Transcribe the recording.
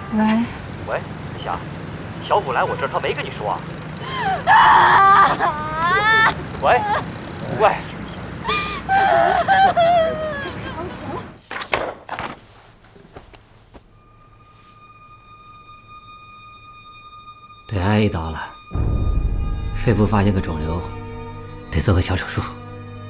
喂， 喂，林霞，小虎来我这儿，他没跟你说啊？喂，喂， 行，行了。 对，挨一刀了，肺部发现个肿瘤，得做个小手术。